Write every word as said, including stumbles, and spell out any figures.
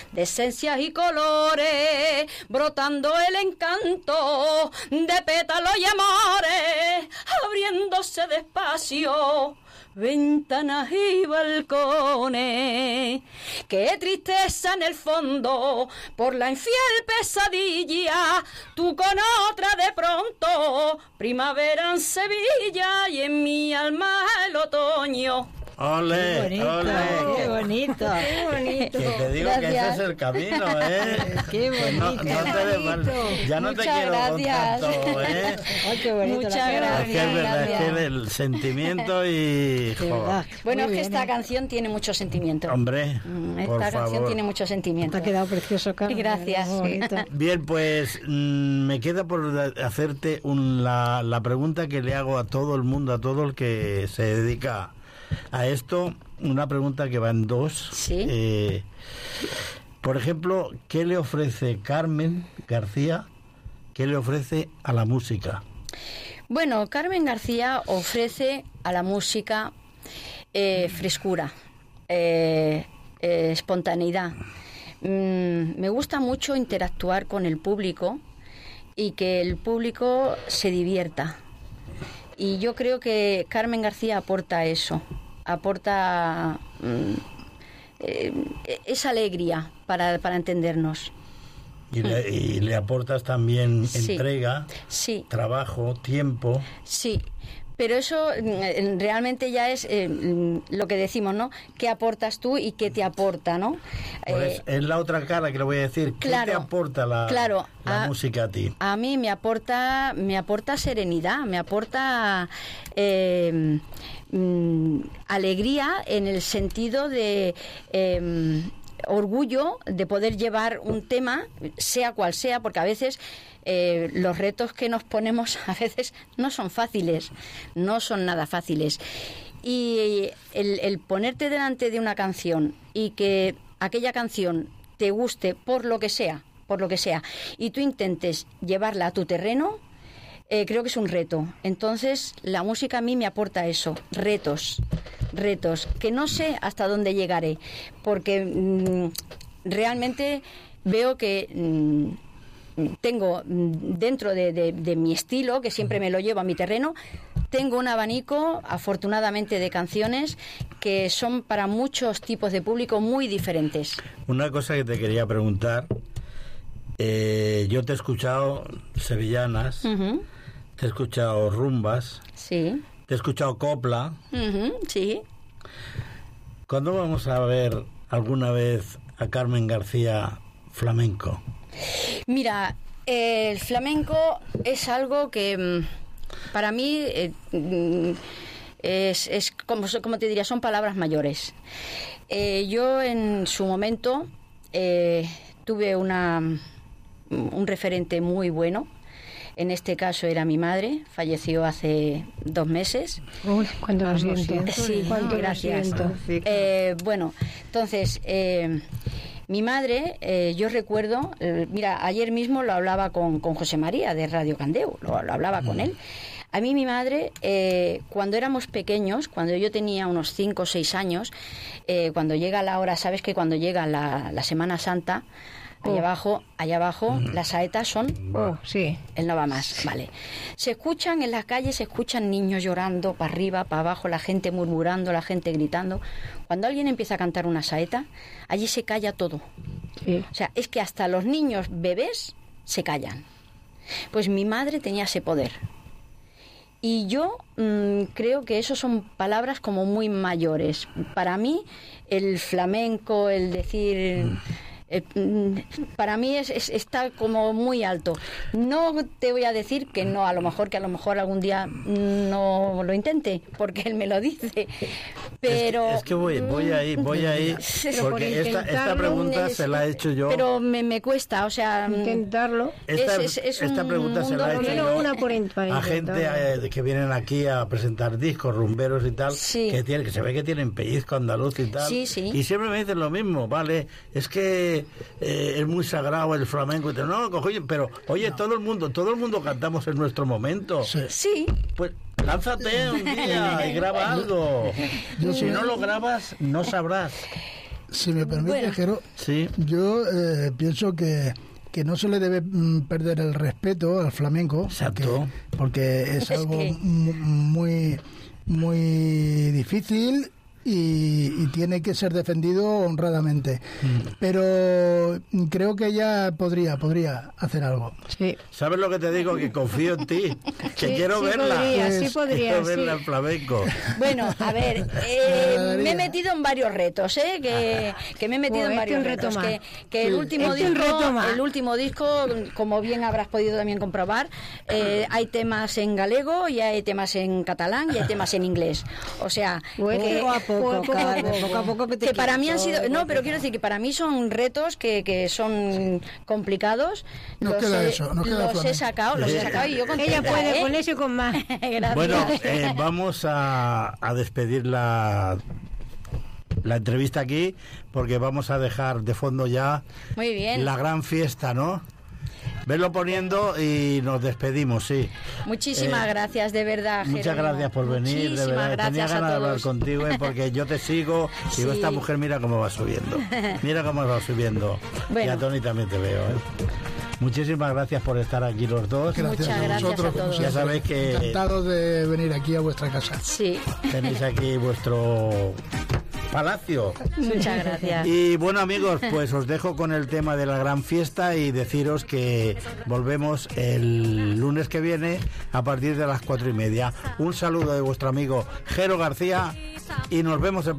de esencias y colores, brotando el encanto de pétalos y amores, abriéndose despacio ventanas y balcones. Qué tristeza en el fondo por la infiel pesadilla, tú con otra de pronto, primavera en Sevilla y en mi alma el otoño. ¡Ole! Qué bonito, ¡Ole! qué bonito, qué bonito. Que te digo Gracias. que ese es el camino, ¿eh? Qué Que no, bonito. no te des mal. Ya no Muchas te quiero gracias. con tanto, ¿eh? Ay, qué bonito. Muchas la gracias. Es que es verdad, es gracias. que el sentimiento y... De joder. verdad. Bueno, Muy es que bien, esta ¿eh? canción tiene mucho sentimiento. Hombre, Mm, por Esta canción favor. tiene mucho sentimiento. Te ha quedado precioso, Carmen. Gracias. Muy bonito. Bien, pues mm, me queda por da- hacerte un- la, la pregunta que le hago a todo el mundo, a todo el que se dedica a esto, una pregunta que va en dos. Sí. Eh, por ejemplo, ¿qué le ofrece Carmen García? ¿Qué le ofrece a la música? Bueno, Carmen García ofrece a la música eh, frescura, eh, eh, espontaneidad. Mm, me gusta mucho interactuar con el público y que el público se divierta. Y yo creo que Carmen García aporta eso, aporta mm, eh, esa alegría para, para entendernos. Y le, y le aportas también Sí. entrega, Sí. trabajo, tiempo. Sí, pero eso mm, realmente ya es eh, mm, lo que decimos, ¿no? ¿Qué aportas tú y qué te aporta, ¿no? Pues Eh, es la otra cara que le voy a decir. ¿Qué claro, te aporta la, claro, la a- música a ti? A mí me aporta, me aporta serenidad, me aporta eh, mm, alegría en el sentido de eh, orgullo de poder llevar un tema, sea cual sea, porque a veces eh, los retos que nos ponemos a veces no son fáciles, no son nada fáciles. Y el, el ponerte delante de una canción y que aquella canción te guste por lo que sea, por lo que sea, y tú intentes llevarla a tu terreno, eh, creo que es un reto. Entonces, la música a mí me aporta eso, retos, retos, que no sé hasta dónde llegaré, porque mm, realmente veo que mm, tengo mm, dentro de, de, de mi estilo, que siempre me lo llevo a mi terreno, tengo un abanico, afortunadamente, de canciones que son para muchos tipos de público muy diferentes. Una cosa que te quería preguntar. Eh, yo te he escuchado sevillanas, Ujú, te he escuchado rumbas, sí, te he escuchado copla. ujú, sí. ¿Cuándo vamos a ver alguna vez a Carmen García flamenco? Mira, eh, el flamenco es algo que mm, para mí eh, mm, es, es como, como te diría, son palabras mayores. Eh, yo en su momento eh, tuve una, un referente muy bueno. En este caso era mi madre, falleció hace dos meses. Uy, cuánto lo Ah, lo siento. siento. Sí, Cuánto lo gracias. siento. Sí, claro. Eh, bueno, entonces, eh, mi madre, eh, yo recuerdo, eh, mira, ayer mismo lo hablaba con, con José María de Radio Candeu, lo, lo hablaba con él. A mí mi madre, eh, cuando éramos pequeños, cuando yo tenía unos cinco o seis años, eh, cuando llega la hora, sabes que cuando llega la, la Semana Santa, allá Oh. abajo, allá abajo, las saetas son... Oh, sí. Él no va más, vale. Se escuchan en las calles, se escuchan niños llorando, para arriba, para abajo, la gente murmurando, la gente gritando. Cuando alguien empieza a cantar una saeta, allí se calla todo. Sí. O sea, es que hasta los niños bebés se callan. Pues mi madre tenía ese poder. Y yo mmm, creo que eso son palabras como muy mayores. Para mí, el flamenco, el decir... Eh, para mí es, es, está como muy alto. No te voy a decir que no, a lo mejor que a lo mejor algún día no lo intente, porque él me lo dice. Pero es que, es que voy, voy ahí, voy ahí, Pero porque esta, esta intentarlo, pregunta es- se la he hecho yo. Pero me, me cuesta, o sea, Intentarlo. Esta, es- es- es esta un pregunta se la he mundo hecho Primero yo una por in- para a gente intentarlo. eh, que vienen aquí a presentar discos, rumberos y tal, Sí. que tienen, que se ve que tienen pellizco andaluz y tal. Sí, sí. Y siempre me dicen lo mismo, vale, es que eh, es muy sagrado el flamenco y tal. No, cojones, pero oye, todo el mundo, todo el mundo cantamos en nuestro momento. sí. Pues lánzate un día y graba algo. Si no lo grabas, no sabrás. Si me permite, Bueno. Jero, Sí. yo eh, pienso que, que no se le debe mm, perder el respeto al flamenco. Exacto. Porque, porque es, Es algo que- mu- muy, muy difícil y, y tiene que ser defendido honradamente. Pero creo que ella podría, podría hacer algo. Sí. ¿Sabes lo que te digo? Que confío en ti, que Sí, quiero sí verla. podría, sí Pues, podría, quiero verla sí. en flamenco. Bueno, a ver, eh, María. me he metido en varios retos, ¿eh? Que, que me he metido Pues en este varios un reto retos. más. Que, que el Sí. último Este un disco, reto más. el último disco, como bien habrás podido también comprobar, eh, hay temas en galego y hay temas en catalán y hay temas en inglés. O sea, Pues que, poco a poco, poco cada a vez, poco. poco a poco que te Que para quiero mí han sido, todo, no, poco pero a quiero decir que para mí son retos que, que son complicados. Nos Los queda he- eso, nos queda los he flamenco. sacado, los he sacado y yo contenta, Ella puede ¿eh? con eso y con más. Gracias. Bueno, eh, vamos a, a despedir la, la entrevista aquí, porque vamos a dejar de fondo ya Muy bien. la gran fiesta, ¿no? Verlo poniendo y nos despedimos, sí. Muchísimas Eh, gracias, de verdad. Muchas Jerónimo. gracias por venir, de Muchísimas verdad. Tenía gracias a ganas de hablar todos. contigo, ¿eh? Porque yo te sigo. Digo, Sí. esta mujer mira cómo va subiendo. Mira cómo va subiendo. Bueno. Y a Tony también te veo, ¿eh? Muchísimas gracias por estar aquí los dos. Gracias Muchas a gracias vosotros. a todos. como Ya siempre. sabéis que Encantado de venir aquí a vuestra casa. Sí, tenéis aquí vuestro palacio. muchas gracias. Y bueno, amigos, pues os dejo con el tema de la gran fiesta y deciros que volvemos el lunes que viene a partir de las cuatro y media. Un saludo de vuestro amigo Jero García y nos vemos en